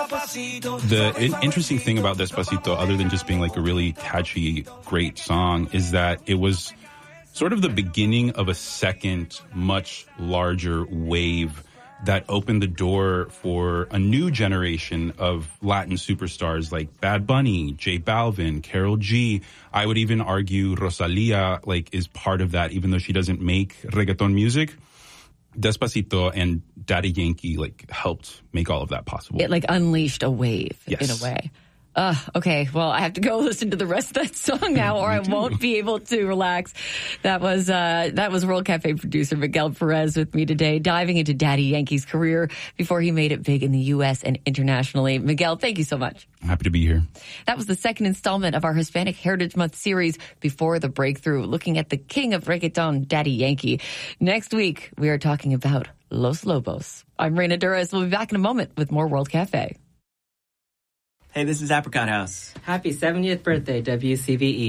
The interesting thing about Despacito, other than just being like a really catchy, great song, is that it was sort of the beginning of a second, much larger wave that opened the door for a new generation of Latin superstars like Bad Bunny, J Balvin, Karol G. I would even argue Rosalia is part of that, even though she doesn't make reggaeton music. Despacito and Daddy Yankee helped make all of that possible. It unleashed a wave in a Yes. way. Okay, well, I have to go listen to the rest of that song now, or I won't be able to relax. That was World Cafe producer Miguel Perez with me today, diving into Daddy Yankee's career before he made it big in the U.S. and internationally. Miguel, thank you so much. I'm happy to be here. That was the second installment of our Hispanic Heritage Month series, Before the Breakthrough, looking at the king of reggaeton, Daddy Yankee. Next week, we are talking about Los Lobos. I'm Reina Duras. We'll be back in a moment with more World Cafe. Hey, this is Apricot House. Happy 70th birthday, WCVE.